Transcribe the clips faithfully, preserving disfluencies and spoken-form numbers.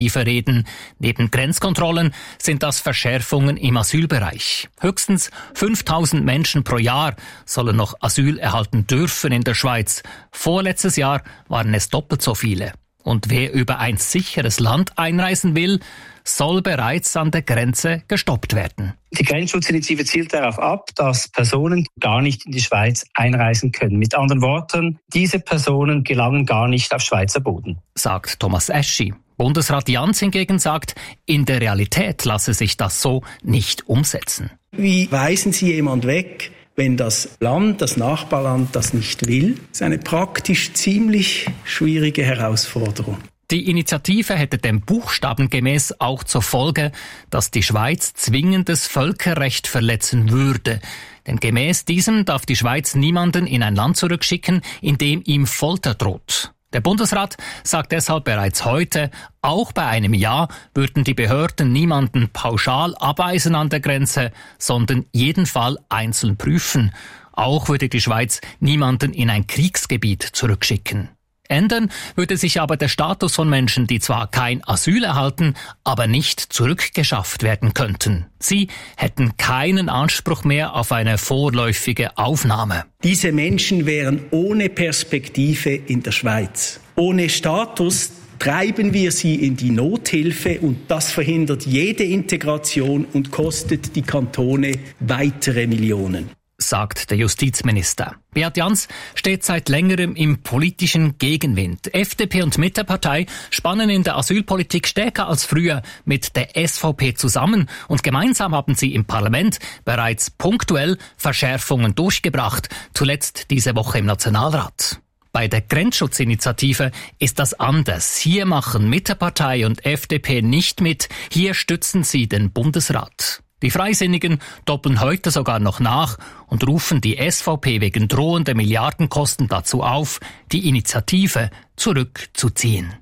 Bundesratsinitiative reden. Neben Grenzkontrollen sind das Verschärfungen im Asylbereich. Höchstens fünftausend Menschen pro Jahr sollen noch Asyl erhalten dürfen in der Schweiz. Vorletztes Jahr waren es doppelt so viele. Und wer über ein sicheres Land einreisen will, soll bereits an der Grenze gestoppt werden. Die Grenzschutzinitiative zielt darauf ab, dass Personen gar nicht in die Schweiz einreisen können. Mit anderen Worten, diese Personen gelangen gar nicht auf Schweizer Boden, sagt Thomas Eschi. Bundesrat Jans hingegen sagt, in der Realität lasse sich das so nicht umsetzen. Wie weisen Sie jemand weg, wenn das Land, das Nachbarland, das nicht will? Das ist eine praktisch ziemlich schwierige Herausforderung. Die Initiative hätte dem Buchstaben gemäß auch zur Folge, dass die Schweiz zwingendes Völkerrecht verletzen würde. Denn gemäß diesem darf die Schweiz niemanden in ein Land zurückschicken, in dem ihm Folter droht. Der Bundesrat sagt deshalb bereits heute, auch bei einem Ja würden die Behörden niemanden pauschal abweisen an der Grenze, sondern jeden Fall einzeln prüfen. Auch würde die Schweiz niemanden in ein Kriegsgebiet zurückschicken. Ändern würde sich aber der Status von Menschen, die zwar kein Asyl erhalten, aber nicht zurückgeschafft werden könnten. Sie hätten keinen Anspruch mehr auf eine vorläufige Aufnahme. Diese Menschen wären ohne Perspektive in der Schweiz. Ohne Status treiben wir sie in die Nothilfe und das verhindert jede Integration und kostet die Kantone weitere Millionen, sagt der Justizminister. Beat Jans steht seit längerem im politischen Gegenwind. F D P und Mittepartei spannen in der Asylpolitik stärker als früher mit der S V P zusammen und gemeinsam haben sie im Parlament bereits punktuell Verschärfungen durchgebracht, zuletzt diese Woche im Nationalrat. Bei der Grenzschutzinitiative ist das anders. Hier machen Mittepartei und F D P nicht mit, hier stützen sie den Bundesrat. Die Freisinnigen doppeln heute sogar noch nach und rufen die S V P wegen drohender Milliardenkosten dazu auf, die Initiative zurückzuziehen.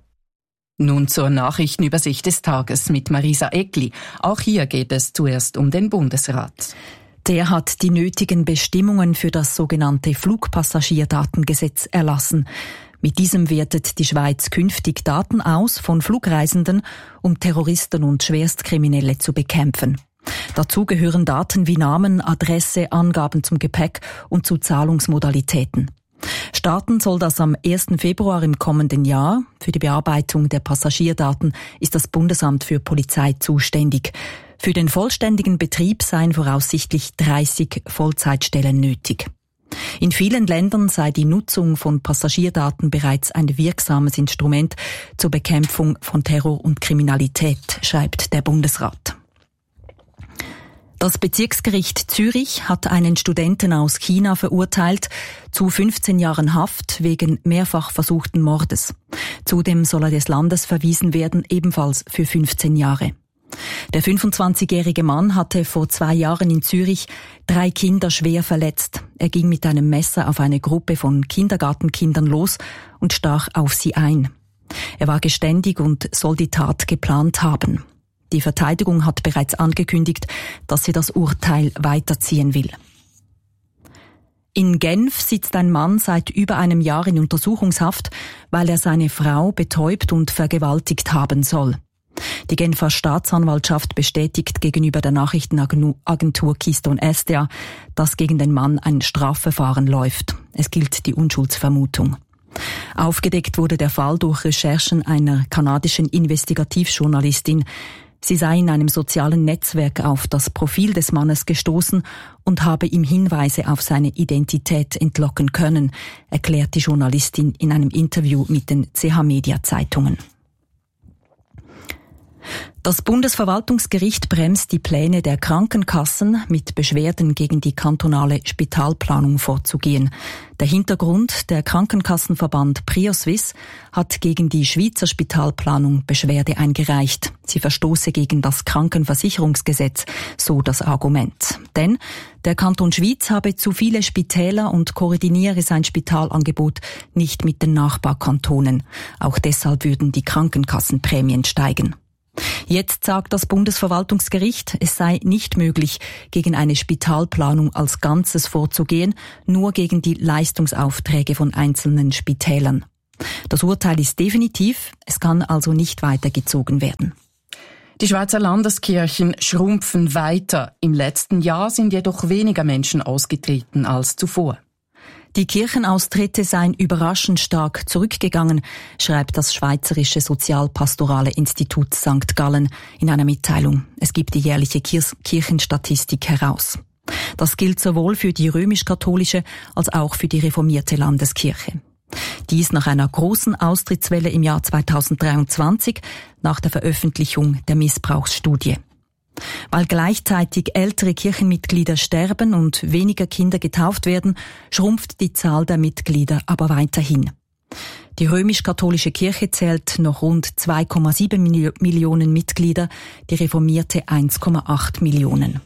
Nun zur Nachrichtenübersicht des Tages mit Marisa Eckli. Auch hier geht es zuerst um den Bundesrat. Der hat die nötigen Bestimmungen für das sogenannte Flugpassagierdatengesetz erlassen. Mit diesem wertet die Schweiz künftig Daten aus von Flugreisenden, um Terroristen und Schwerstkriminelle zu bekämpfen. Dazu gehören Daten wie Namen, Adresse, Angaben zum Gepäck und zu Zahlungsmodalitäten. Starten soll das am ersten Februar im kommenden Jahr. Für die Bearbeitung der Passagierdaten ist das Bundesamt für Polizei zuständig. Für den vollständigen Betrieb seien voraussichtlich dreißig Vollzeitstellen nötig. In vielen Ländern sei die Nutzung von Passagierdaten bereits ein wirksames Instrument zur Bekämpfung von Terror und Kriminalität, schreibt der Bundesrat. Das Bezirksgericht Zürich hat einen Studenten aus China verurteilt zu fünfzehn Jahren Haft wegen mehrfach versuchten Mordes. Zudem soll er des Landes verwiesen werden, ebenfalls für fünfzehn Jahre. Der fünfundzwanzigjährige Mann hatte vor zwei Jahren in Zürich drei Kinder schwer verletzt. Er ging mit einem Messer auf eine Gruppe von Kindergartenkindern los und stach auf sie ein. Er war geständig und soll die Tat geplant haben. Die Verteidigung hat bereits angekündigt, dass sie das Urteil weiterziehen will. In Genf sitzt ein Mann seit über einem Jahr in Untersuchungshaft, weil er seine Frau betäubt und vergewaltigt haben soll. Die Genfer Staatsanwaltschaft bestätigt gegenüber der Nachrichtenagentur Keystone S D A, dass gegen den Mann ein Strafverfahren läuft. Es gilt die Unschuldsvermutung. Aufgedeckt wurde der Fall durch Recherchen einer kanadischen Investigativjournalistin. Sie sei in einem sozialen Netzwerk auf das Profil des Mannes gestoßen und habe ihm Hinweise auf seine Identität entlocken können, erklärt die Journalistin in einem Interview mit den C H-Media-Zeitungen. Das Bundesverwaltungsgericht bremst die Pläne der Krankenkassen, mit Beschwerden gegen die kantonale Spitalplanung vorzugehen. Der Hintergrund: Der Krankenkassenverband PrioSwiss hat gegen die Schweizer Spitalplanung Beschwerde eingereicht. Sie verstoße gegen das Krankenversicherungsgesetz, so das Argument. Denn der Kanton Schwyz habe zu viele Spitäler und koordiniere sein Spitalangebot nicht mit den Nachbarkantonen. Auch deshalb würden die Krankenkassenprämien steigen. Jetzt sagt das Bundesverwaltungsgericht, es sei nicht möglich, gegen eine Spitalplanung als Ganzes vorzugehen, nur gegen die Leistungsaufträge von einzelnen Spitälern. Das Urteil ist definitiv, es kann also nicht weitergezogen werden. Die Schweizer Landeskirchen schrumpfen weiter. Im letzten Jahr sind jedoch weniger Menschen ausgetreten als zuvor. Die Kirchenaustritte seien überraschend stark zurückgegangen, schreibt das Schweizerische Sozialpastorale Institut Sankt Gallen in einer Mitteilung. Es gibt die jährliche Kirchenstatistik heraus. Das gilt sowohl für die römisch-katholische als auch für die reformierte Landeskirche. Dies nach einer großen Austrittswelle im Jahr zweitausenddreiundzwanzig nach der Veröffentlichung der Missbrauchsstudie. Weil gleichzeitig ältere Kirchenmitglieder sterben und weniger Kinder getauft werden, schrumpft die Zahl der Mitglieder aber weiterhin. Die römisch-katholische Kirche zählt noch rund zwei Komma sieben Millionen Mitglieder, die reformierte eins Komma acht Millionen.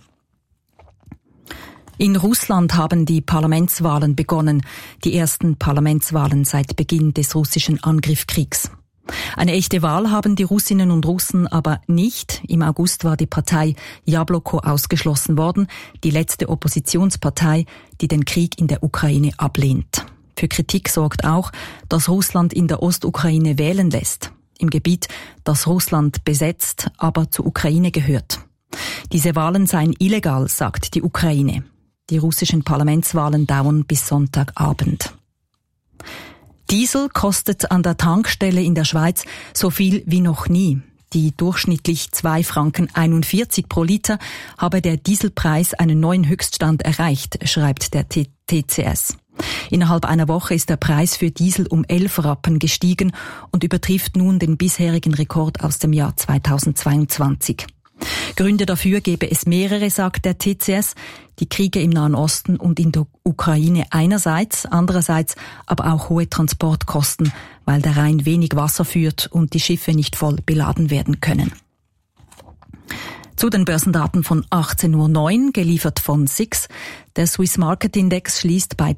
In Russland haben die Parlamentswahlen begonnen, die ersten Parlamentswahlen seit Beginn des russischen Angriffskriegs. Eine echte Wahl haben die Russinnen und Russen aber nicht. Im August war die Partei Jabloko ausgeschlossen worden, die letzte Oppositionspartei, die den Krieg in der Ukraine ablehnt. Für Kritik sorgt auch, dass Russland in der Ostukraine wählen lässt, im Gebiet, das Russland besetzt, aber zur Ukraine gehört. Diese Wahlen seien illegal, sagt die Ukraine. Die russischen Parlamentswahlen dauern bis Sonntagabend. Diesel kostet an der Tankstelle in der Schweiz so viel wie noch nie. Die durchschnittlich zwei Franken einundvierzig pro Liter habe der Dieselpreis einen neuen Höchststand erreicht, schreibt der T C S. Innerhalb einer Woche ist der Preis für Diesel um elf Rappen gestiegen und übertrifft nun den bisherigen Rekord aus dem Jahr zweitausendzweiundzwanzig. Gründe dafür gebe es mehrere, sagt der T C S. Die Kriege im Nahen Osten und in der Ukraine einerseits, andererseits aber auch hohe Transportkosten, weil der Rhein wenig Wasser führt und die Schiffe nicht voll beladen werden können. Zu den Börsendaten von achtzehn Uhr neun, geliefert von S I X. Der Swiss Market Index schließt bei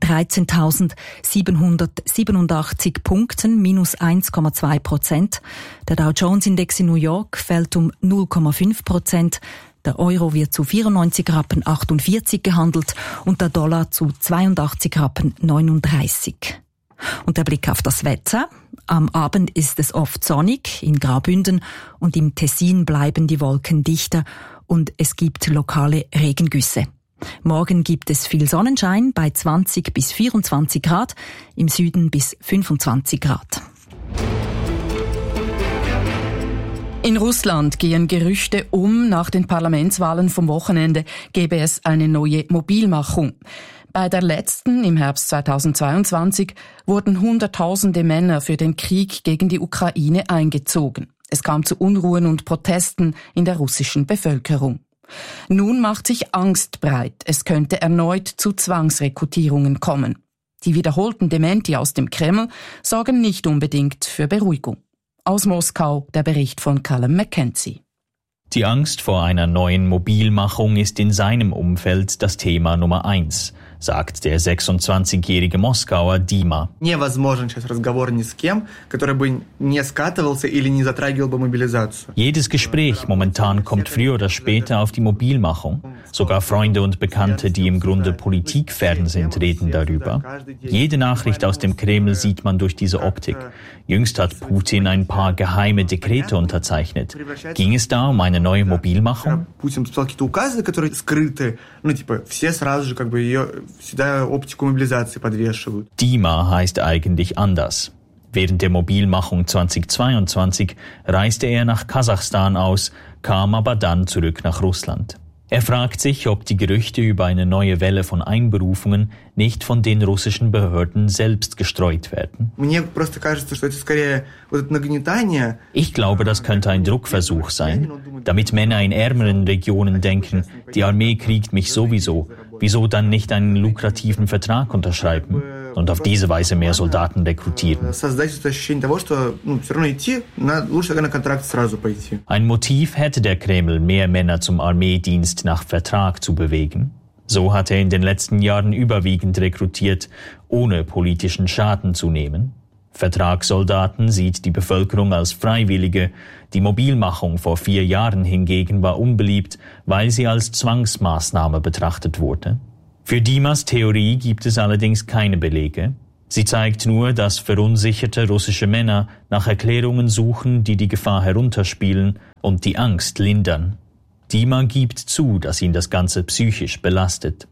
dreizehntausendsiebenhundertsiebenundachtzig Punkten, minus eins Komma zwei Prozent. Der Dow Jones Index in New York fällt um null Komma fünf Prozent. Der Euro wird zu vierundneunzig Rappen achtundvierzig gehandelt und der Dollar zu zweiundachtzig Rappen neununddreißig. Und der Blick auf das Wetter. Am Abend ist es oft sonnig, in Graubünden und im Tessin bleiben die Wolken dichter und es gibt lokale Regengüsse. Morgen gibt es viel Sonnenschein bei zwanzig bis vierundzwanzig Grad, im Süden bis fünfundzwanzig Grad. In Russland gehen Gerüchte um, nach den Parlamentswahlen vom Wochenende gäbe es eine neue Mobilmachung. Bei der letzten, im Herbst zweitausendzweiundzwanzig, wurden Hunderttausende Männer für den Krieg gegen die Ukraine eingezogen. Es kam zu Unruhen und Protesten in der russischen Bevölkerung. Nun macht sich Angst breit. Es könnte erneut zu Zwangsrekrutierungen kommen. Die wiederholten Dementi aus dem Kreml sorgen nicht unbedingt für Beruhigung. Aus Moskau der Bericht von Callum McKenzie. Die Angst vor einer neuen Mobilmachung ist in seinem Umfeld das Thema Nummer eins, sagt der sechsundzwanzigjährige Moskauer Dima. Jedes Gespräch momentan kommt früher oder später auf die Mobilmachung. Sogar Freunde und Bekannte, die im Grunde politikfern sind, reden darüber. Jede Nachricht aus dem Kreml sieht man durch diese Optik. Jüngst hat Putin ein paar geheime Dekrete unterzeichnet. Ging es da um eine neue Mobilmachung? Dima heißt eigentlich anders. Während der Mobilmachung zweitausendzweiundzwanzig reiste er nach Kasachstan aus, kam aber dann zurück nach Russland. Er fragt sich, ob die Gerüchte über eine neue Welle von Einberufungen nicht von den russischen Behörden selbst gestreut werden. Ich glaube, das könnte ein Druckversuch sein, damit Männer in ärmeren Regionen denken, die Armee kriegt mich sowieso, wieso dann nicht einen lukrativen Vertrag unterschreiben und auf diese Weise mehr Soldaten rekrutieren. Ein Motiv hätte der Kreml, mehr Männer zum Armeedienst nach Vertrag zu bewegen. So hat er in den letzten Jahren überwiegend rekrutiert, ohne politischen Schaden zu nehmen. Vertragssoldaten sieht die Bevölkerung als Freiwillige. Die Mobilmachung vor vier Jahren hingegen war unbeliebt, weil sie als Zwangsmaßnahme betrachtet wurde. Für Dimas Theorie gibt es allerdings keine Belege. Sie zeigt nur, dass verunsicherte russische Männer nach Erklärungen suchen, die die Gefahr herunterspielen und die Angst lindern. Dima gibt zu, dass ihn das Ganze psychisch belastet.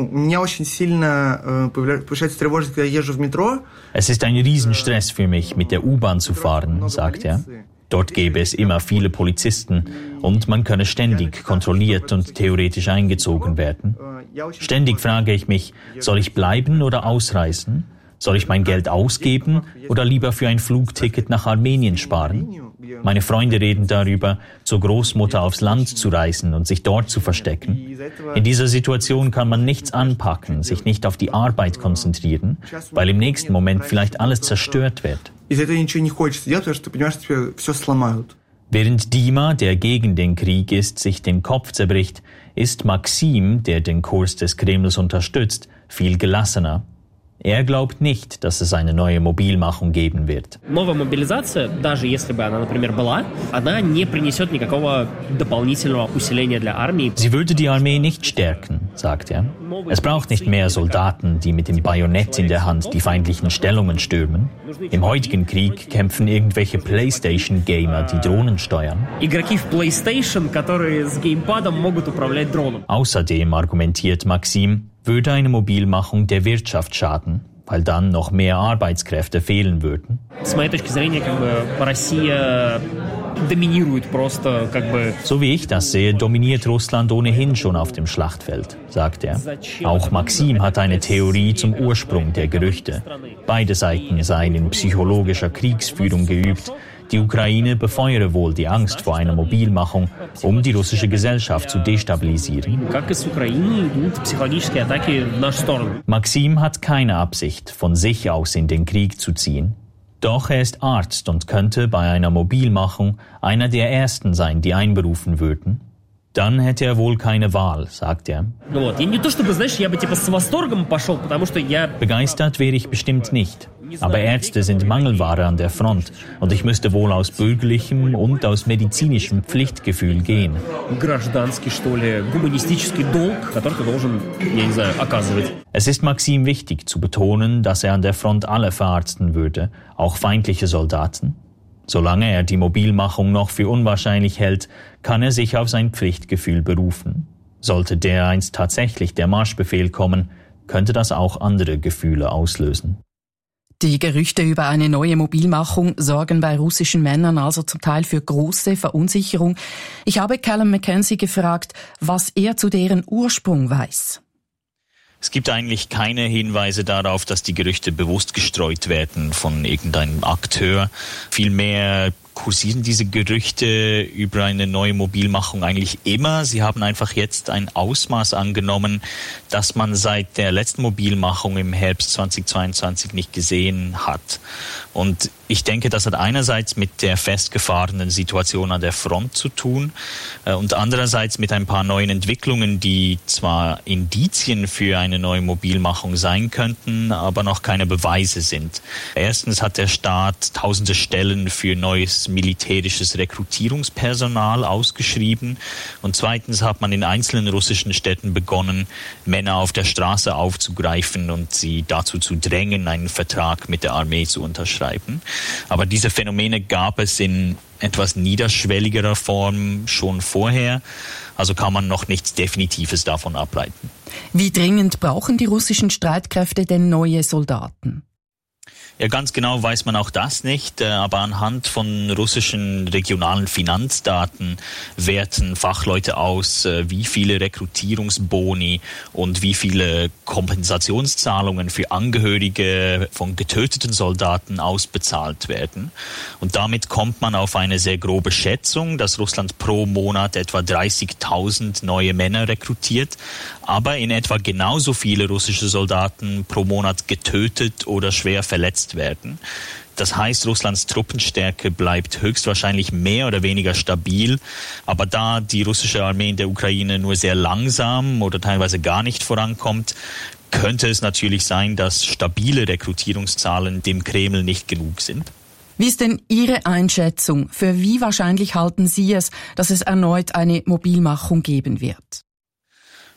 Es ist ein Riesenstress für mich, mit der U-Bahn zu fahren, sagt er. Dort gäbe es immer viele Polizisten und man könne ständig kontrolliert und theoretisch eingezogen werden. Ständig frage ich mich, soll ich bleiben oder ausreisen? Soll ich mein Geld ausgeben oder lieber für ein Flugticket nach Armenien sparen? Meine Freunde reden darüber, zur Großmutter aufs Land zu reisen und sich dort zu verstecken. In dieser Situation kann man nichts anpacken, sich nicht auf die Arbeit konzentrieren, weil im nächsten Moment vielleicht alles zerstört wird. Während Dima, der gegen den Krieg ist, sich den Kopf zerbricht, ist Maxim, der den Kurs des Kremls unterstützt, viel gelassener. Er glaubt nicht, dass es eine neue Mobilmachung geben wird. Новая мобилизация, даже если бы она, например, была, она не принесет никакого дополнительного усиления для армии. Sie würde die Armee nicht stärken, sagt er. Es braucht nicht mehr Soldaten, die mit dem Bajonett in der Hand die feindlichen Stellungen stürmen. Im heutigen Krieg kämpfen irgendwelche PlayStation-Gamer, die Drohnen steuern. Игроки в PlayStation, которые с геймпадом могут управлять дроном. Außerdem argumentiert Maxim, würde eine Mobilmachung der Wirtschaft schaden, weil dann noch mehr Arbeitskräfte fehlen würden. С моей точки зрения, как бы Россия доминирует просто, как бы. So wie ich das sehe, dominiert Russland ohnehin schon auf dem Schlachtfeld, sagt er. Auch Maxim hat eine Theorie zum Ursprung der Gerüchte. Beide Seiten seien in psychologischer Kriegsführung geübt. Die Ukraine befeuere wohl die Angst vor einer Mobilmachung, um die russische Gesellschaft zu destabilisieren. Maxim hat keine Absicht, von sich aus in den Krieg zu ziehen. Doch er ist Arzt und könnte bei einer Mobilmachung einer der Ersten sein, die einberufen würden. Dann hätte er wohl keine Wahl, sagt er. Begeistert wäre ich bestimmt nicht. Aber Ärzte sind Mangelware an der Front und ich müsste wohl aus bürgerlichem und aus medizinischem Pflichtgefühl gehen. Es ist Maxim wichtig zu betonen, dass er an der Front alle verarzten würde, auch feindliche Soldaten. Solange er die Mobilmachung noch für unwahrscheinlich hält, kann er sich auf sein Pflichtgefühl berufen. Sollte dereinst tatsächlich der Marschbefehl kommen, könnte das auch andere Gefühle auslösen. Die Gerüchte über eine neue Mobilmachung sorgen bei russischen Männern also zum Teil für große Verunsicherung. Ich habe Callum McKenzie gefragt, was er zu deren Ursprung weiß. Es gibt eigentlich keine Hinweise darauf, dass die Gerüchte bewusst gestreut werden von irgendeinem Akteur. Vielmehr kursieren diese Gerüchte über eine neue Mobilmachung eigentlich immer. Sie haben einfach jetzt ein Ausmaß angenommen, das man seit der letzten Mobilmachung im Herbst zweitausendzweiundzwanzig nicht gesehen hat. Und ich denke, das hat einerseits mit der festgefahrenen Situation an der Front zu tun und andererseits mit ein paar neuen Entwicklungen, die zwar Indizien für eine neue Mobilmachung sein könnten, aber noch keine Beweise sind. Erstens hat der Staat tausende Stellen für neues militärisches Rekrutierungspersonal ausgeschrieben und zweitens hat man in einzelnen russischen Städten begonnen, Männer auf der Straße aufzugreifen und sie dazu zu drängen, einen Vertrag mit der Armee zu unterschreiben. Aber diese Phänomene gab es in etwas niederschwelligerer Form schon vorher, also kann man noch nichts Definitives davon ableiten. Wie dringend brauchen die russischen Streitkräfte denn neue Soldaten? Ja, ganz genau weiß man auch das nicht, aber anhand von russischen regionalen Finanzdaten werten Fachleute aus, wie viele Rekrutierungsboni und wie viele Kompensationszahlungen für Angehörige von getöteten Soldaten ausbezahlt werden. Und damit kommt man auf eine sehr grobe Schätzung, dass Russland pro Monat etwa dreißigtausend neue Männer rekrutiert, aber in etwa genauso viele russische Soldaten pro Monat getötet oder schwer verletzt werden. Das heißt, Russlands Truppenstärke bleibt höchstwahrscheinlich mehr oder weniger stabil. Aber da die russische Armee in der Ukraine nur sehr langsam oder teilweise gar nicht vorankommt, könnte es natürlich sein, dass stabile Rekrutierungszahlen dem Kreml nicht genug sind. Wie ist denn Ihre Einschätzung? Für wie wahrscheinlich halten Sie es, dass es erneut eine Mobilmachung geben wird?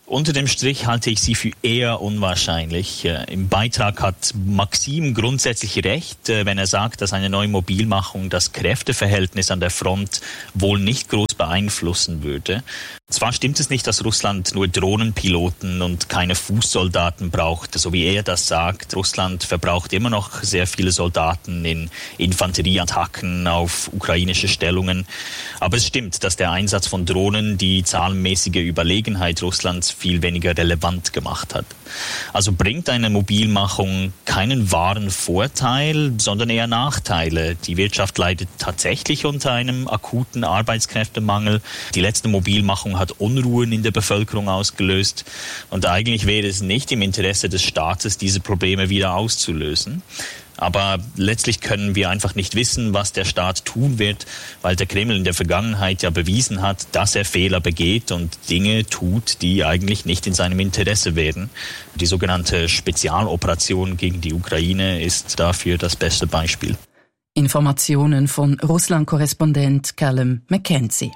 Unter dem Strich halte ich sie für eher unwahrscheinlich. Im Beitrag hat Maxim grundsätzlich recht, wenn er sagt, dass eine neue Mobilmachung das Kräfteverhältnis an der Front wohl nicht groß beeinflussen würde. Zwar stimmt es nicht, dass Russland nur Drohnenpiloten und keine Fußsoldaten braucht, so wie er das sagt. Russland verbraucht immer noch sehr viele Soldaten in Infanterieattacken auf ukrainische Stellungen. Aber es stimmt, dass der Einsatz von Drohnen die zahlenmäßige Überlegenheit Russlands viel weniger relevant gemacht hat. Also bringt eine Mobilmachung keinen wahren Vorteil, sondern eher Nachteile. Die Wirtschaft leidet tatsächlich unter einem akuten Arbeitskräftemangel. Die letzte Mobilmachung hat Unruhen in der Bevölkerung ausgelöst. Und eigentlich wäre es nicht im Interesse des Staates, diese Probleme wieder auszulösen. Aber letztlich können wir einfach nicht wissen, was der Staat tun wird, weil der Kreml in der Vergangenheit ja bewiesen hat, dass er Fehler begeht und Dinge tut, die eigentlich nicht in seinem Interesse wären. Die sogenannte Spezialoperation gegen die Ukraine ist dafür das beste Beispiel. Informationen von Russland-Korrespondent Callum McKenzie.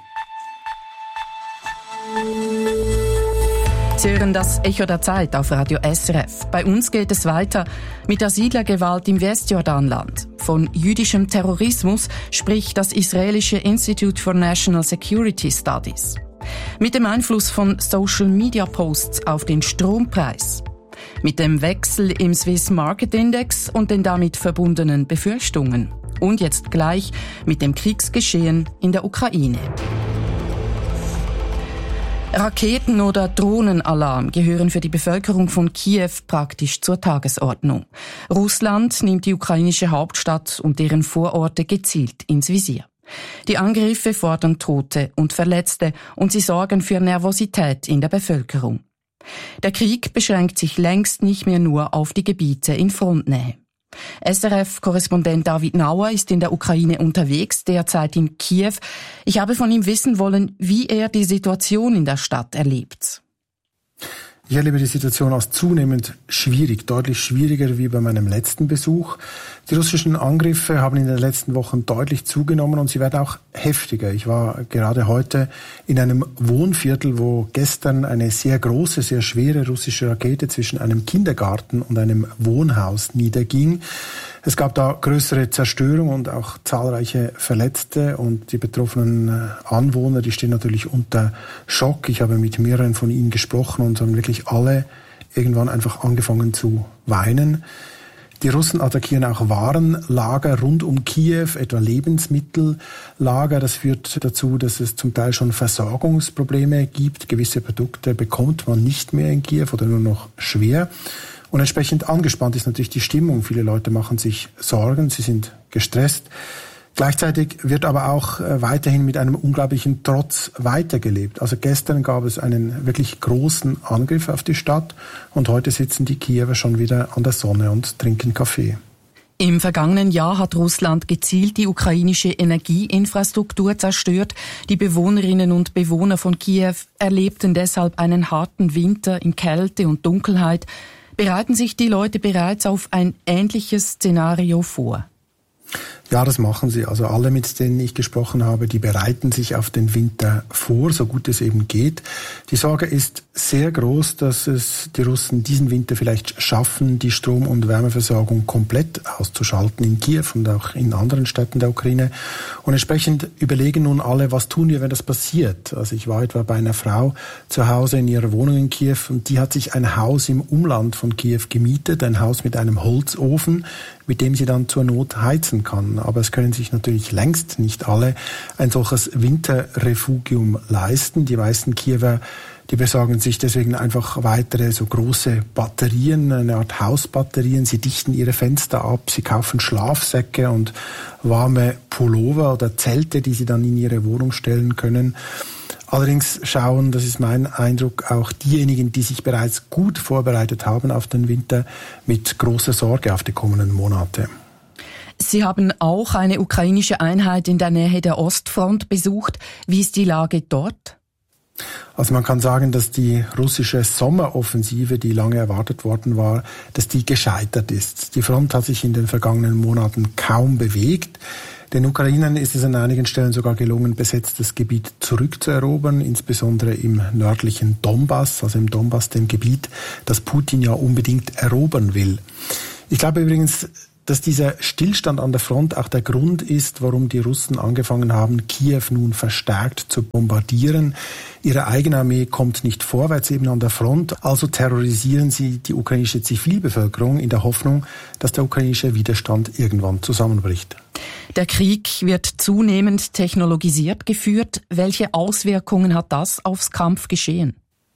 Sie hören das Echo der Zeit auf Radio S R F. Bei uns geht es weiter mit der Siedlergewalt im Westjordanland. Von jüdischem Terrorismus spricht das israelische Institute for National Security Studies. Mit dem Einfluss von Social-Media-Posts auf den Strompreis. Mit dem Wechsel im Swiss Market Index und den damit verbundenen Befürchtungen. Und jetzt gleich mit dem Kriegsgeschehen in der Ukraine. Raketen- oder Drohnenalarm gehören für die Bevölkerung von Kiew praktisch zur Tagesordnung. Russland nimmt die ukrainische Hauptstadt und deren Vororte gezielt ins Visier. Die Angriffe fordern Tote und Verletzte und sie sorgen für Nervosität in der Bevölkerung. Der Krieg beschränkt sich längst nicht mehr nur auf die Gebiete in Frontnähe. S R F-Korrespondent David Nauer ist in der Ukraine unterwegs, derzeit in Kiew. Ich habe von ihm wissen wollen, wie er die Situation in der Stadt erlebt. Ich erlebe die Situation als zunehmend schwierig, deutlich schwieriger wie bei meinem letzten Besuch. Die russischen Angriffe haben in den letzten Wochen deutlich zugenommen und sie werden auch heftiger. Ich war gerade heute in einem Wohnviertel, wo gestern eine sehr große, sehr schwere russische Rakete zwischen einem Kindergarten und einem Wohnhaus niederging. Es gab da größere Zerstörung und auch zahlreiche Verletzte und die betroffenen Anwohner, die stehen natürlich unter Schock. Ich habe mit mehreren von ihnen gesprochen und haben wirklich alle irgendwann einfach angefangen zu weinen. Die Russen attackieren auch Warenlager rund um Kiew, etwa Lebensmittellager. Das führt dazu, dass es zum Teil schon Versorgungsprobleme gibt. Gewisse Produkte bekommt man nicht mehr in Kiew oder nur noch schwer. Und entsprechend angespannt ist natürlich die Stimmung. Viele Leute machen sich Sorgen, sie sind gestresst. Gleichzeitig wird aber auch weiterhin mit einem unglaublichen Trotz weitergelebt. Also gestern gab es einen wirklich großen Angriff auf die Stadt und heute sitzen die Kiewer schon wieder an der Sonne und trinken Kaffee. Im vergangenen Jahr hat Russland gezielt die ukrainische Energieinfrastruktur zerstört. Die Bewohnerinnen und Bewohner von Kiew erlebten deshalb einen harten Winter in Kälte und Dunkelheit. Bereiten sich die Leute bereits auf ein ähnliches Szenario vor? Ja, das machen sie. Also alle, mit denen ich gesprochen habe, die bereiten sich auf den Winter vor, so gut es eben geht. Die Sorge ist sehr groß, dass es die Russen diesen Winter vielleicht schaffen, die Strom- und Wärmeversorgung komplett auszuschalten in Kiew und auch in anderen Städten der Ukraine. Und entsprechend überlegen nun alle, was tun wir, wenn das passiert. Also ich war etwa bei einer Frau zu Hause in ihrer Wohnung in Kiew und die hat sich ein Haus im Umland von Kiew gemietet, ein Haus mit einem Holzofen, mit dem sie dann zur Not heizen kann. Aber es können sich natürlich längst nicht alle ein solches Winterrefugium leisten. Die meisten Kiewer, die besorgen sich deswegen einfach weitere so große Batterien, eine Art Hausbatterien. Sie dichten ihre Fenster ab, sie kaufen Schlafsäcke und warme Pullover oder Zelte, die sie dann in ihre Wohnung stellen können. Allerdings schauen, das ist mein Eindruck, auch diejenigen, die sich bereits gut vorbereitet haben auf den Winter, mit großer Sorge auf die kommenden Monate. Sie haben auch eine ukrainische Einheit in der Nähe der Ostfront besucht. Wie ist die Lage dort? Also man kann sagen, dass die russische Sommeroffensive, die lange erwartet worden war, dass die gescheitert ist. Die Front hat sich in den vergangenen Monaten kaum bewegt. Den Ukrainern ist es an einigen Stellen sogar gelungen, besetztes Gebiet zurückzuerobern, insbesondere im nördlichen Donbass, also im Donbass, dem Gebiet, das Putin ja unbedingt erobern will. Ich glaube übrigens, dass dieser Stillstand an der Front auch der Grund ist, warum die Russen angefangen haben, Kiew nun verstärkt zu bombardieren. Ihre eigene Armee kommt nicht vorwärts eben an der Front, also terrorisieren sie die ukrainische Zivilbevölkerung in der Hoffnung, dass der ukrainische Widerstand irgendwann zusammenbricht. Der Krieg wird zunehmend technologisiert geführt. Welche Auswirkungen hat das aufs Kampfgeschehen?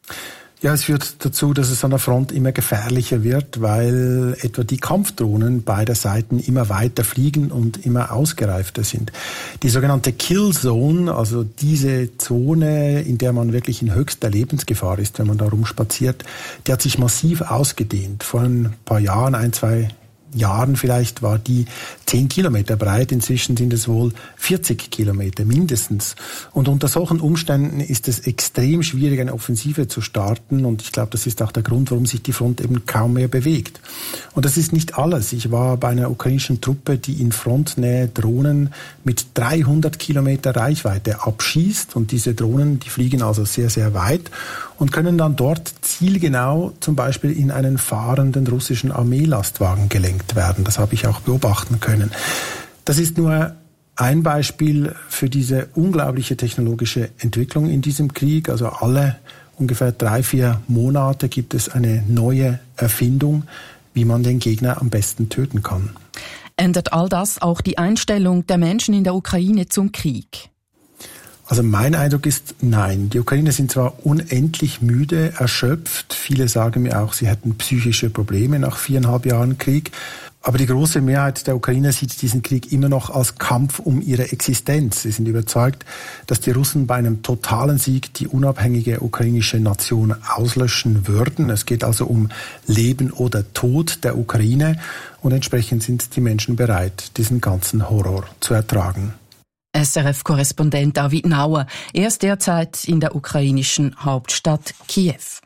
Ja, es führt dazu, dass es an der Front immer gefährlicher wird, weil etwa die Kampfdrohnen beider Seiten immer weiter fliegen und immer ausgereifter sind. Die sogenannte Kill Zone, also diese Zone, in der man wirklich in höchster Lebensgefahr ist, wenn man da rumspaziert, die hat sich massiv ausgedehnt. Vor ein paar Jahren, ein, zwei Jahren vielleicht, war die zehn Kilometer breit. Inzwischen sind es wohl vierzig Kilometer mindestens. Und unter solchen Umständen ist es extrem schwierig, eine Offensive zu starten. Und ich glaube, das ist auch der Grund, warum sich die Front eben kaum mehr bewegt. Und das ist nicht alles. Ich war bei einer ukrainischen Truppe, die in Frontnähe Drohnen mit dreihundert Kilometer Reichweite abschießt. Und diese Drohnen, die fliegen also sehr, sehr weit und können dann dort zielgenau zum Beispiel in einen fahrenden russischen Armeelastwagen gelenkt werden. Das habe ich auch beobachten können. Das ist nur ein Beispiel für diese unglaubliche technologische Entwicklung in diesem Krieg. Also alle ungefähr drei, vier Monate gibt es eine neue Erfindung, wie man den Gegner am besten töten kann. Ändert all das auch die Einstellung der Menschen in der Ukraine zum Krieg? Also mein Eindruck ist, nein. Die Ukrainer sind zwar unendlich müde, erschöpft. Viele sagen mir auch, sie hätten psychische Probleme nach viereinhalb Jahren Krieg. Aber die große Mehrheit der Ukrainer sieht diesen Krieg immer noch als Kampf um ihre Existenz. Sie sind überzeugt, dass die Russen bei einem totalen Sieg die unabhängige ukrainische Nation auslöschen würden. Es geht also um Leben oder Tod der Ukraine. Und entsprechend sind die Menschen bereit, diesen ganzen Horror zu ertragen. S R F-Korrespondent David Nauer. Er ist derzeit in der ukrainischen Hauptstadt Kiew.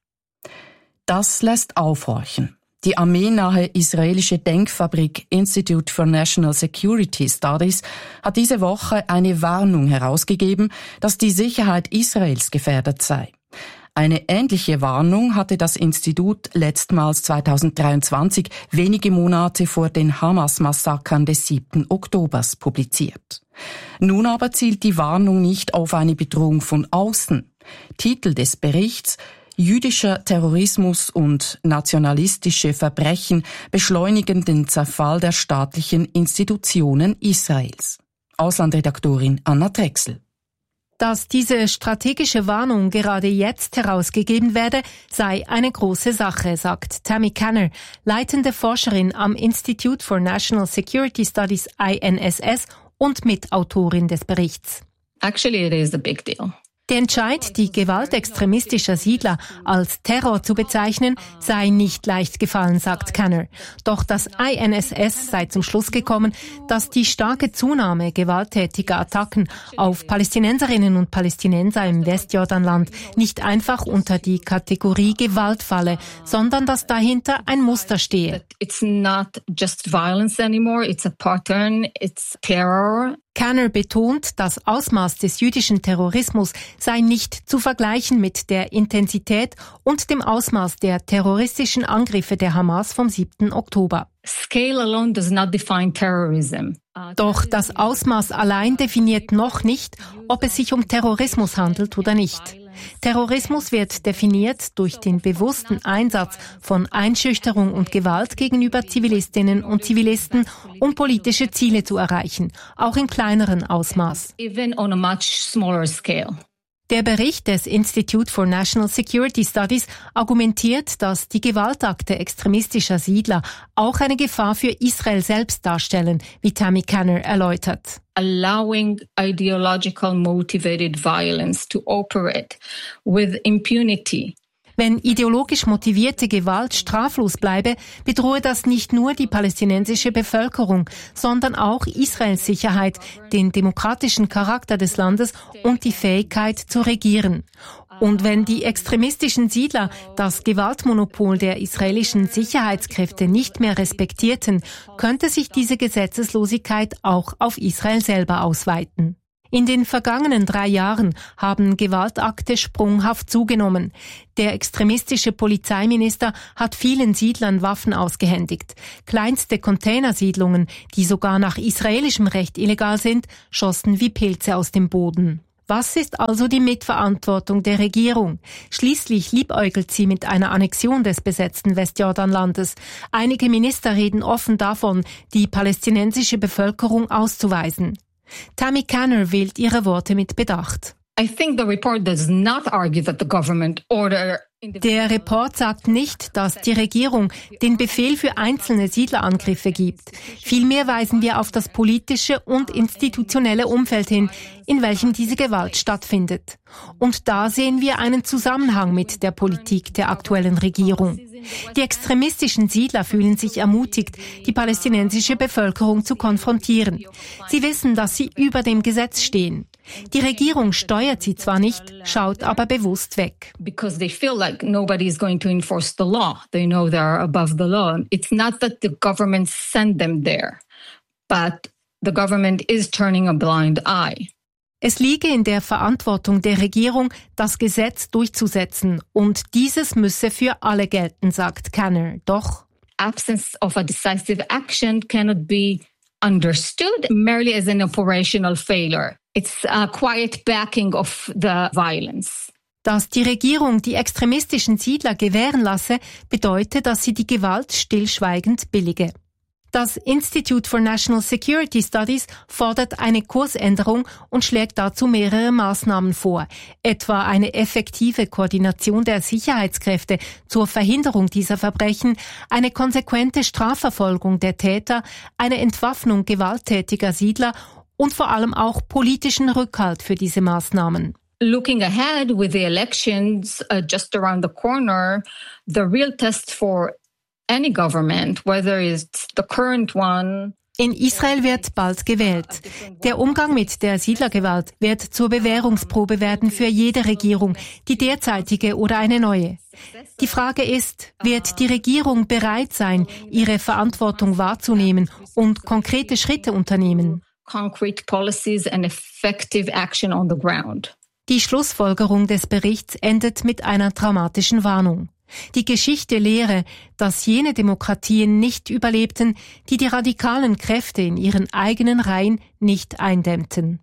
Das lässt aufhorchen. Die armeenahe israelische Denkfabrik Institute for National Security Studies hat diese Woche eine Warnung herausgegeben, dass die Sicherheit Israels gefährdet sei. Eine ähnliche Warnung hatte das Institut letztmals zweitausenddreiundzwanzig, wenige Monate vor den Hamas-Massakern des siebten Oktobers, publiziert. Nun aber zielt die Warnung nicht auf eine Bedrohung von außen. Titel des Berichts: Jüdischer Terrorismus und nationalistische Verbrechen beschleunigen den Zerfall der staatlichen Institutionen Israels. Auslandredaktorin Anna Drechsel. Dass diese strategische Warnung gerade jetzt herausgegeben werde, sei eine große Sache, sagt Tammy Kanner, leitende Forscherin am Institute for National Security Studies I N S S und Mitautorin des Berichts. Actually, it is a big deal. Der Entscheid, die Gewalt extremistischer Siedler als Terror zu bezeichnen, sei nicht leicht gefallen, sagt Kanner. Doch das I N S S sei zum Schluss gekommen, dass die starke Zunahme gewalttätiger Attacken auf Palästinenserinnen und Palästinenser im Westjordanland nicht einfach unter die Kategorie Gewalt falle, sondern dass dahinter ein Muster stehe. It's not just violence anymore, it's a pattern, it's terror. Kanner betont, das Ausmaß des jüdischen Terrorismus sei nicht zu vergleichen mit der Intensität und dem Ausmaß der terroristischen Angriffe der Hamas vom siebten Oktober. Scale alone does not define terrorism. Doch das Ausmaß allein definiert noch nicht, ob es sich um Terrorismus handelt oder nicht. Terrorismus wird definiert durch den bewussten Einsatz von Einschüchterung und Gewalt gegenüber Zivilistinnen und Zivilisten, um politische Ziele zu erreichen, auch in kleineren Ausmaß. Even on a much smaller scale. Der Bericht des Institute for National Security Studies argumentiert, dass die Gewaltakte extremistischer Siedler auch eine Gefahr für Israel selbst darstellen, wie Tammy Kanner erläutert. Allowing ideological motivated violence to operate with impunity. Wenn ideologisch motivierte Gewalt straflos bleibe, bedrohe das nicht nur die palästinensische Bevölkerung, sondern auch Israels Sicherheit, den demokratischen Charakter des Landes und die Fähigkeit zu regieren. Und wenn die extremistischen Siedler das Gewaltmonopol der israelischen Sicherheitskräfte nicht mehr respektierten, könnte sich diese Gesetzeslosigkeit auch auf Israel selber ausweiten. In den vergangenen drei Jahren haben Gewaltakte sprunghaft zugenommen. Der extremistische Polizeiminister hat vielen Siedlern Waffen ausgehändigt. Kleinste Containersiedlungen, die sogar nach israelischem Recht illegal sind, schossen wie Pilze aus dem Boden. Was ist also die Mitverantwortung der Regierung? Schließlich liebäugelt sie mit einer Annexion des besetzten Westjordanlandes. Einige Minister reden offen davon, die palästinensische Bevölkerung auszuweisen. Tammy Canner wählt ihre Worte mit Bedacht. I think the report does not argue that the government order Der Report sagt nicht, dass die Regierung den Befehl für einzelne Siedlerangriffe gibt. Vielmehr weisen wir auf das politische und institutionelle Umfeld hin, in welchem diese Gewalt stattfindet. Und da sehen wir einen Zusammenhang mit der Politik der aktuellen Regierung. Die extremistischen Siedler fühlen sich ermutigt, die palästinensische Bevölkerung zu konfrontieren. Sie wissen, dass sie über dem Gesetz stehen. Die Regierung steuert sie zwar nicht, schaut aber bewusst weg. Because they feel like nobody is going to enforce the law. They know they are above the law. It's not that the government sent them there, but the government is turning a blind eye. Es liege in der Verantwortung der Regierung, das Gesetz durchzusetzen, und dieses müsse für alle gelten, sagt Canner. Doch absence of a decisive action cannot be understood merely as an operational failure. It's a quiet backing of the violence. Dass die Regierung die extremistischen Siedler gewähren lasse, bedeutet, dass sie die Gewalt stillschweigend billige. Das Institute for National Security Studies fordert eine Kursänderung und schlägt dazu mehrere Maßnahmen vor, etwa eine effektive Koordination der Sicherheitskräfte zur Verhinderung dieser Verbrechen, eine konsequente Strafverfolgung der Täter, eine Entwaffnung gewalttätiger Siedler und vor allem auch politischen Rückhalt für diese Maßnahmen. Looking ahead with the elections uh, just around the corner, the real test for any government, whether it's the current one. In Israel wird bald gewählt. Der Umgang mit der Siedlergewalt wird zur Bewährungsprobe werden für jede Regierung, die derzeitige oder eine neue. Die Frage ist, wird die Regierung bereit sein, ihre Verantwortung wahrzunehmen und konkrete Schritte unternehmen? Concrete policies and effective action on the ground. Die Schlussfolgerung des Berichts endet mit einer dramatischen Warnung. Die Geschichte lehre, dass jene Demokratien nicht überlebten, die die radikalen Kräfte in ihren eigenen Reihen nicht eindämmten.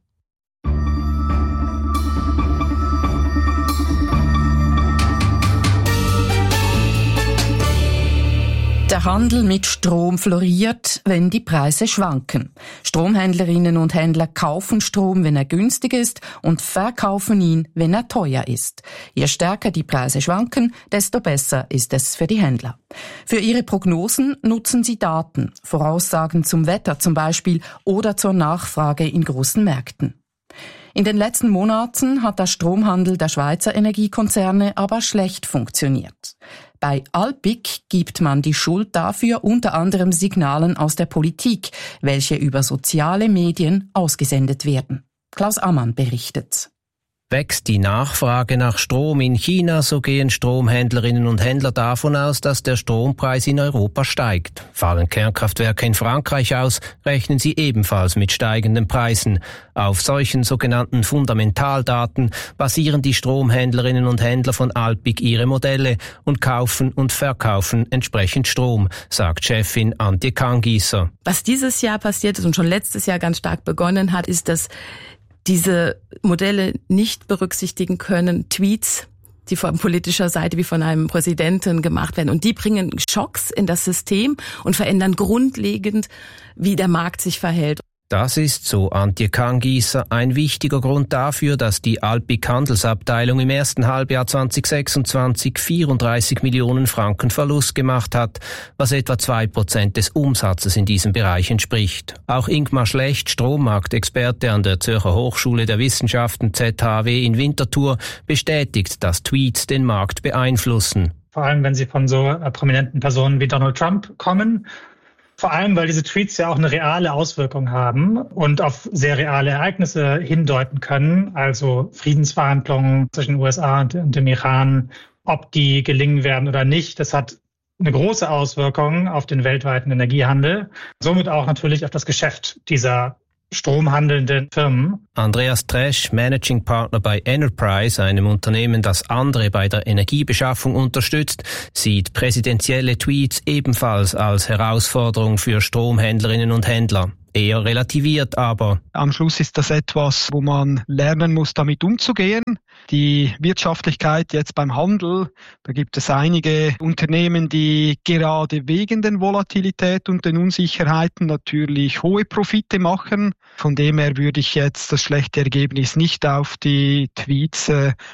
Der Handel mit Strom floriert, wenn die Preise schwanken. Stromhändlerinnen und Händler kaufen Strom, wenn er günstig ist, und verkaufen ihn, wenn er teuer ist. Je stärker die Preise schwanken, desto besser ist es für die Händler. Für ihre Prognosen nutzen sie Daten, Voraussagen zum Wetter zum Beispiel oder zur Nachfrage in großen Märkten. In den letzten Monaten hat der Stromhandel der Schweizer Energiekonzerne aber schlecht funktioniert. Bei Alpiq gibt man die Schuld dafür unter anderem Signalen aus der Politik, welche über soziale Medien ausgesendet werden. Klaus Ammann berichtet. Wächst die Nachfrage nach Strom in China, so gehen Stromhändlerinnen und Händler davon aus, dass der Strompreis in Europa steigt. Fallen Kernkraftwerke in Frankreich aus, rechnen sie ebenfalls mit steigenden Preisen. Auf solchen sogenannten Fundamentaldaten basieren die Stromhändlerinnen und Händler von Alpiq ihre Modelle und kaufen und verkaufen entsprechend Strom, sagt Chefin Antje Kangießer. Was dieses Jahr passiert ist und schon letztes Jahr ganz stark begonnen hat, ist, dass diese Modelle nicht berücksichtigen können Tweets, die von politischer Seite wie von einem Präsidenten gemacht werden. Und die bringen Schocks in das System und verändern grundlegend, wie der Markt sich verhält. Das ist, so Antje Kangieser, ein wichtiger Grund dafür, dass die Alpiq Handelsabteilung im ersten Halbjahr zwanzig sechsundzwanzig vierunddreißig Millionen Franken Verlust gemacht hat, was etwa zwei Prozent des Umsatzes in diesem Bereich entspricht. Auch Ingmar Schlecht, Strommarktexperte an der Zürcher Hochschule der Wissenschaften Z H W in Winterthur, bestätigt, dass Tweets den Markt beeinflussen. Vor allem, wenn sie von so äh, prominenten Personen wie Donald Trump kommen. Vor allem, weil diese Tweets ja auch eine reale Auswirkung haben und auf sehr reale Ereignisse hindeuten können. Also Friedensverhandlungen zwischen den U S A und, und dem Iran, ob die gelingen werden oder nicht. Das hat eine große Auswirkung auf den weltweiten Energiehandel. Somit auch natürlich auf das Geschäft dieser stromhandelnden Firmen. Andreas Tresch, Managing Partner bei Enterprise, einem Unternehmen, das andere bei der Energiebeschaffung unterstützt, sieht präsidentielle Tweets ebenfalls als Herausforderung für Stromhändlerinnen und Händler. Er relativiert aber. Am Schluss ist das etwas, wo man lernen muss, damit umzugehen. Die Wirtschaftlichkeit jetzt beim Handel, da gibt es einige Unternehmen, die gerade wegen den Volatilität und den Unsicherheiten natürlich hohe Profite machen. Von dem her würde ich jetzt das schlechte Ergebnis nicht auf die Tweets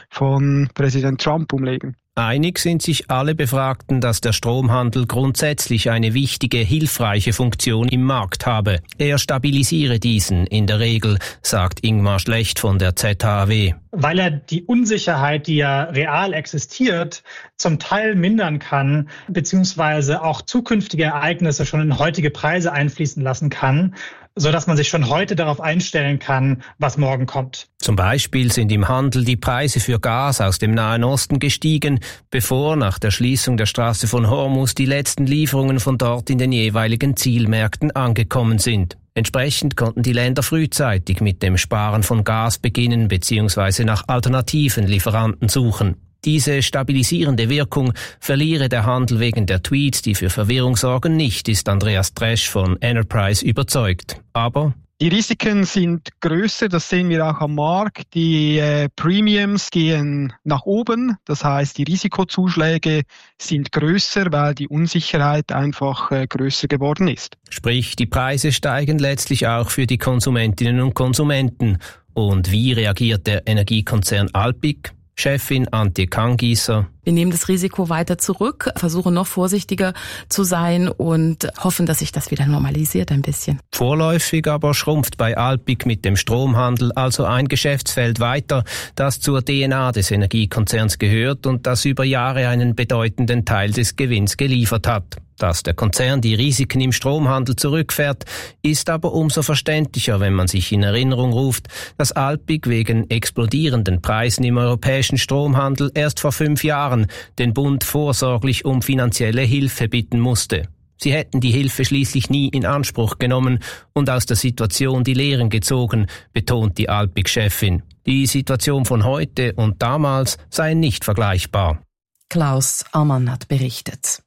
von Präsident Trump umlegen. Einig sind sich alle Befragten, dass der Stromhandel grundsätzlich eine wichtige, hilfreiche Funktion im Markt habe. Er stabilisiere diesen in der Regel, sagt Ingmar Schlecht von der Z H W. Weil er die Unsicherheit, die ja real existiert, zum Teil mindern kann, beziehungsweise auch zukünftige Ereignisse schon in heutige Preise einfließen lassen kann, so dass man sich schon heute darauf einstellen kann, was morgen kommt. Zum Beispiel sind im Handel die Preise für Gas aus dem Nahen Osten gestiegen, bevor nach der Schließung der Straße von Hormuz die letzten Lieferungen von dort in den jeweiligen Zielmärkten angekommen sind. Entsprechend konnten die Länder frühzeitig mit dem Sparen von Gas beginnen bzw. nach alternativen Lieferanten suchen. Diese stabilisierende Wirkung verliere der Handel wegen der Tweets, die für Verwirrung sorgen, nicht, ist Andreas Tresch von Enterprise überzeugt. Aber die Risiken sind größer, das sehen wir auch am Markt. Die äh, Premiums gehen nach oben, das heißt, die Risikozuschläge sind größer, weil die Unsicherheit einfach äh, größer geworden ist. Sprich, die Preise steigen letztlich auch für die Konsumentinnen und Konsumenten. Und wie reagiert der Energiekonzern Alpiq? Chefin Antje Kangieser. Wir nehmen das Risiko weiter zurück, versuchen noch vorsichtiger zu sein und hoffen, dass sich das wieder normalisiert ein bisschen. Vorläufig aber schrumpft bei Alpiq mit dem Stromhandel also ein Geschäftsfeld weiter, das zur D N A des Energiekonzerns gehört und das über Jahre einen bedeutenden Teil des Gewinns geliefert hat. Dass der Konzern die Risiken im Stromhandel zurückfährt, ist aber umso verständlicher, wenn man sich in Erinnerung ruft, dass Alpiq wegen explodierenden Preisen im europäischen Stromhandel erst vor fünf Jahren den Bund vorsorglich um finanzielle Hilfe bitten musste. Sie hätten die Hilfe schließlich nie in Anspruch genommen und aus der Situation die Lehren gezogen, betont die Alpiq-Chefin. Die Situation von heute und damals sei nicht vergleichbar. Klaus Ammann hat berichtet.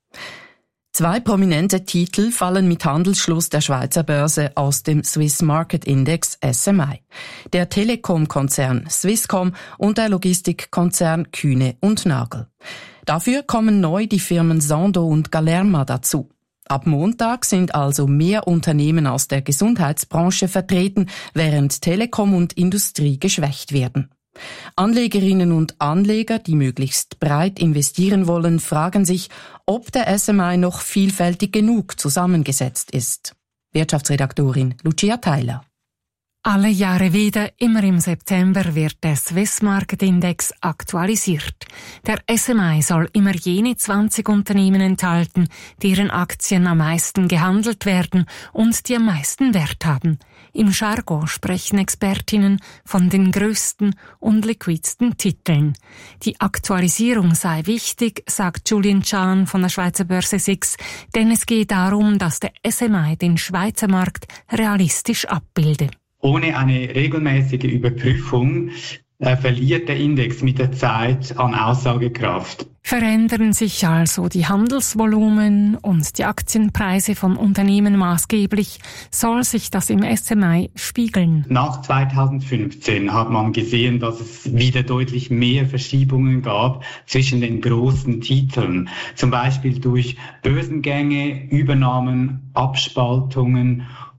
Zwei prominente Titel fallen mit Handelsschluss der Schweizer Börse aus dem Swiss Market Index S M I. Der Telekom-Konzern Swisscom und der Logistikkonzern Kühne und Nagel. Dafür kommen neu die Firmen Sando und Galerma dazu. Ab Montag sind also mehr Unternehmen aus der Gesundheitsbranche vertreten, während Telekom und Industrie geschwächt werden. Anlegerinnen und Anleger, die möglichst breit investieren wollen, fragen sich, ob der S M I noch vielfältig genug zusammengesetzt ist. Wirtschaftsredaktorin Lucia Theiler. Alle Jahre wieder, immer im September, wird der Swiss Market Index aktualisiert. Der S M I soll immer jene zwanzig Unternehmen enthalten, deren Aktien am meisten gehandelt werden und die am meisten Wert haben. Im Jargon sprechen Expertinnen von den größten und liquidsten Titeln. Die Aktualisierung sei wichtig, sagt Julian Chan von der Schweizer Börse SIX, denn es geht darum, dass der S M I den Schweizer Markt realistisch abbilde. Ohne eine regelmäßige Überprüfung äh, verliert der Index mit der Zeit an Aussagekraft. Verändern sich also die Handelsvolumen und die Aktienpreise von Unternehmen maßgeblich, soll sich das im S M I spiegeln. Nach zweitausendfünfzehn hat man gesehen, dass es wieder deutlich mehr Verschiebungen gab zwischen den großen Titeln. Zum Beispiel durch Börsengänge, Übernahmen, Abspaltungen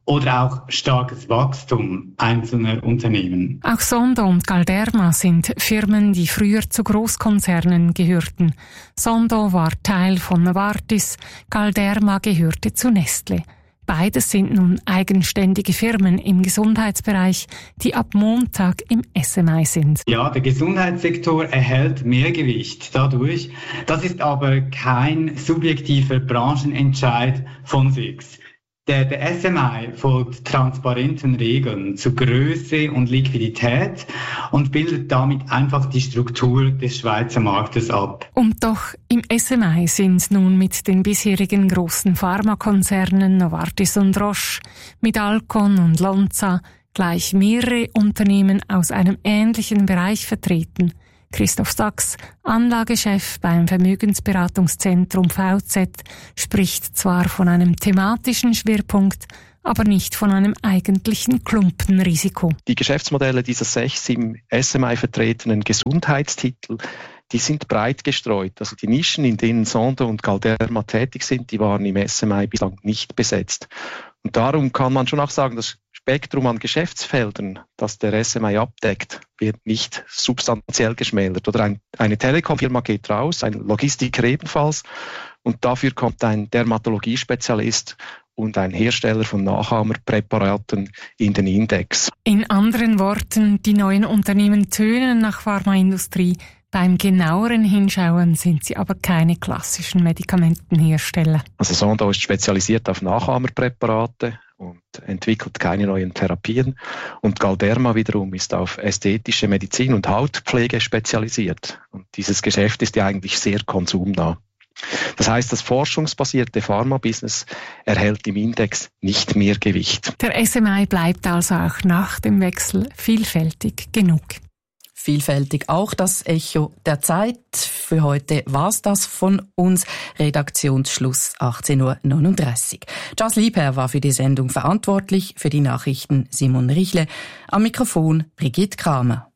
oder auch starkes Wachstum einzelner Unternehmen. Auch Sondo und Galderma sind Firmen, die früher zu Großkonzernen gehörten. Sondo war Teil von Novartis, Galderma gehörte zu Nestlé. Beides sind nun eigenständige Firmen im Gesundheitsbereich, die ab Montag im S M I sind. Ja, der Gesundheitssektor erhält mehr Gewicht dadurch. Das ist aber kein subjektiver Branchenentscheid von S I X. Der, der S M I folgt transparenten Regeln zu Größe und Liquidität und bildet damit einfach die Struktur des Schweizer Marktes ab. Und doch im S M I sind nun mit den bisherigen großen Pharmakonzernen Novartis und Roche, mit Alcon und Lonza gleich mehrere Unternehmen aus einem ähnlichen Bereich vertreten. Christoph Sachs, Anlagechef beim Vermögensberatungszentrum V Z, spricht zwar von einem thematischen Schwerpunkt, aber nicht von einem eigentlichen Klumpenrisiko. Die Geschäftsmodelle dieser sechs im S M I vertretenen Gesundheitstitel, die sind breit gestreut. Also die Nischen, in denen Sondo und Galderma tätig sind, die waren im S M I bislang nicht besetzt. Und darum kann man schon auch sagen, das Spektrum an Geschäftsfeldern, das der S M I abdeckt, wird nicht substanziell geschmälert. Oder ein, eine Telekom-Firma geht raus, ein Logistiker ebenfalls. Und dafür kommt ein Dermatologiespezialist und ein Hersteller von Nachahmerpräparaten in den Index. In anderen Worten, die neuen Unternehmen tönen nach Pharmaindustrie. Beim genaueren Hinschauen sind sie aber keine klassischen Medikamentenhersteller. Also Sondo ist spezialisiert auf Nachahmerpräparate und entwickelt keine neuen Therapien. Und Galderma wiederum ist auf ästhetische Medizin und Hautpflege spezialisiert. Und dieses Geschäft ist ja eigentlich sehr konsumnah. Das heißt, das forschungsbasierte Pharma-Business erhält im Index nicht mehr Gewicht. Der S M I bleibt also auch nach dem Wechsel vielfältig genug. Vielfältig auch das Echo der Zeit. Für heute war's das von uns. Redaktionsschluss achtzehn Uhr neununddreißig. Charles Liebherr war für die Sendung verantwortlich, für die Nachrichten Simon Richle. Am Mikrofon Brigitte Kramer.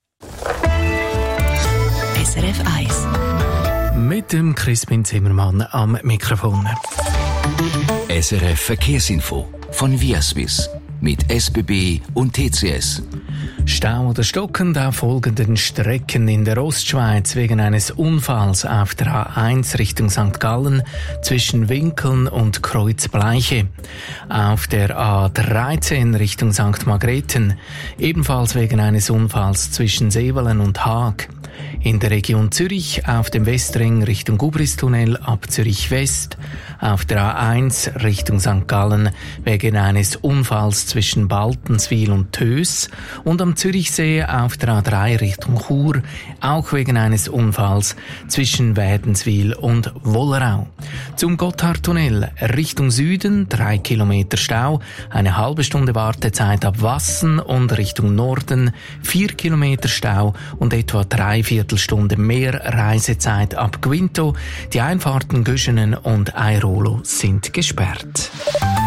S R F eins. Mit dem Crispin Zimmermann am Mikrofon. S R F Verkehrsinfo von Viaswiss mit S B B und T C S. Stau oder stockend auf folgenden Strecken in der Ostschweiz wegen eines Unfalls auf der A eins Richtung Sankt Gallen zwischen Winkeln und Kreuzbleiche. Auf der A dreizehn Richtung Sankt Margrethen, ebenfalls wegen eines Unfalls zwischen Sevelen und Haag. In der Region Zürich auf dem Westring Richtung Gubristunnel ab Zürich West, auf der A eins Richtung Sankt Gallen wegen eines Unfalls zwischen Baltenswil und Tös und am Zürichsee auf der A drei Richtung Chur, auch wegen eines Unfalls zwischen Wädenswil und Wollerau. Zum Gotthardtunnel Richtung Süden drei Kilometer Stau, eine halbe Stunde Wartezeit ab Wassen und Richtung Norden vier Kilometer Stau und etwa drei Viertelstunde mehr Reisezeit ab Quinto. Die Einfahrten Göschenen und Airolo sind gesperrt.